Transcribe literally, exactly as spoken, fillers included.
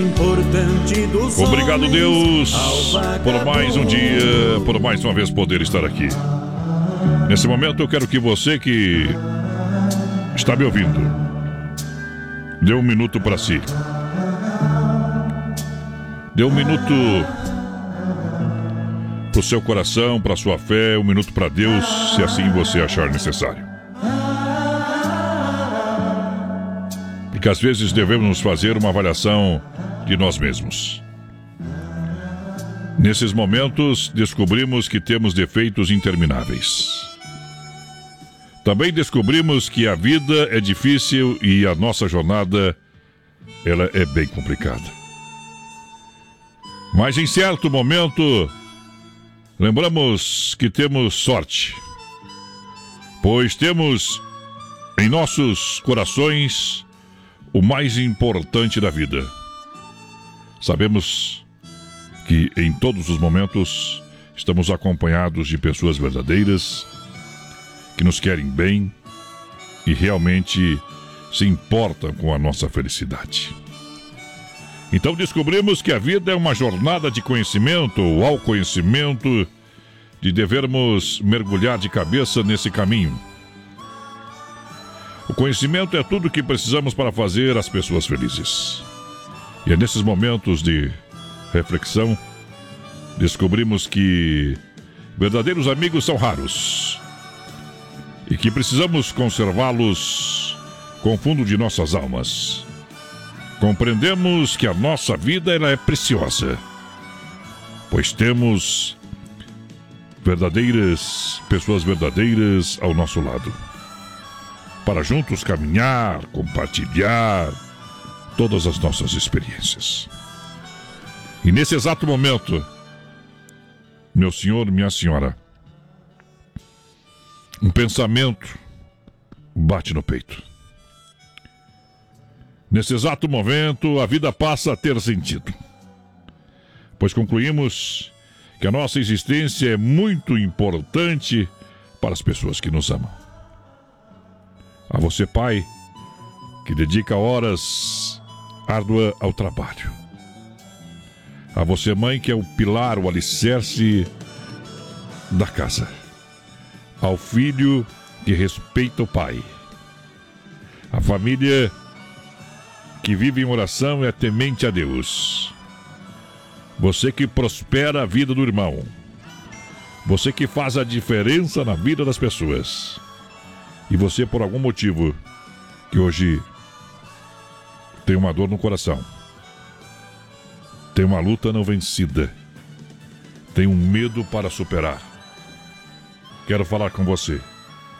Obrigado, Deus, por mais um dia, por mais uma vez poder estar aqui. Nesse momento eu quero que você que está me ouvindo dê um minuto para si. Dê um minuto para o seu coração, para a sua fé, um minuto para Deus, se assim você achar necessário. Porque às vezes devemos fazer uma avaliação de nós mesmos. Nesses momentos, descobrimos que temos defeitos intermináveis. Também descobrimos que a vida é difícil e a nossa jornada, ela é bem complicada. Mas em certo momento, lembramos que temos sorte, pois temos em nossos corações o mais importante da vida. Sabemos que em todos os momentos estamos acompanhados de pessoas verdadeiras, que nos querem bem e realmente se importam com a nossa felicidade. Então descobrimos que a vida é uma jornada de conhecimento ou ao conhecimento, de devermos mergulhar de cabeça nesse caminho. O conhecimento é tudo o que precisamos para fazer as pessoas felizes. E é nesses momentos de reflexão, descobrimos que verdadeiros amigos são raros e que precisamos conservá-los com o fundo de nossas almas. Compreendemos que a nossa vida ela é preciosa, pois temos verdadeiras pessoas verdadeiras ao nosso lado, para juntos caminhar, compartilhar todas as nossas experiências. E nesse exato momento, meu senhor, minha senhora, um pensamento bate no peito. Nesse exato momento, a vida passa a ter sentido, pois concluímos que a nossa existência é muito importante para as pessoas que nos amam. A você, pai, que dedica horas árdua ao trabalho. A você, mãe, que é o pilar, o alicerce da casa. Ao filho que respeita o pai. A família que vive em oração e é temente a Deus. Você que prospera a vida do irmão. Você que faz a diferença na vida das pessoas. E você, por algum motivo, que hoje tem uma dor no coração, tem uma luta não vencida, tem um medo para superar. Quero falar com você.